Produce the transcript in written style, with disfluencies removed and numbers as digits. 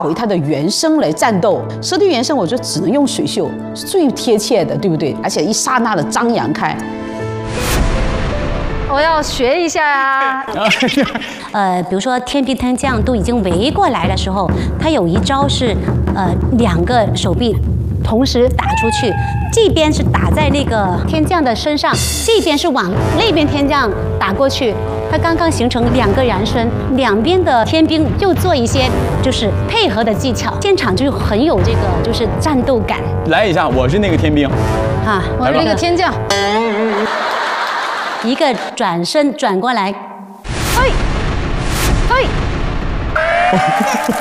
回它的原声来战斗。蛇的原声，我觉得只能用水袖是最贴切的，对不对？而且一刹那的张扬开。 我要学一下啊。 比如说天兵天将都已经围过来的时候，他有一招是2个手臂同时打出去，这边是打在那个天将的身上，这边是往那边天将打过去。它刚刚形成2个燃身，两边的天兵又做一些就是配合的技巧，现场就很有这个就是战斗感。 来一下，我是那个天兵， 啊， 我是那个天将， 一个转身转过来， 嘿，嘿。